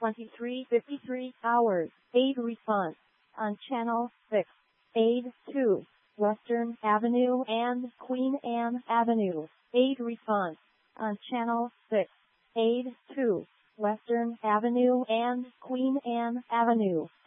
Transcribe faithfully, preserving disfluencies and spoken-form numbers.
twenty-three fifty-three hours. Aid response on Channel six. Aid two, Western Avenue and Queen Anne Avenue. Aid response on Channel six. Aid two, Western Avenue and Queen Anne Avenue.